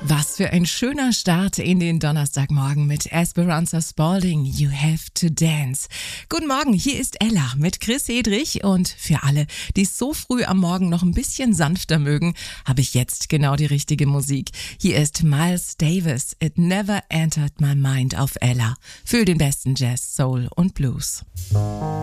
Was für ein schöner Start in den Donnerstagmorgen mit Esperanza Spalding, You Have to Dance. Guten Morgen, hier ist Ella mit Chris Hedrich und für alle, die es so früh am Morgen noch ein bisschen sanfter mögen, habe ich jetzt genau die richtige Musik. Hier ist Miles Davis, It Never Entered My Mind auf Ella. Für den besten Jazz, Soul und Blues.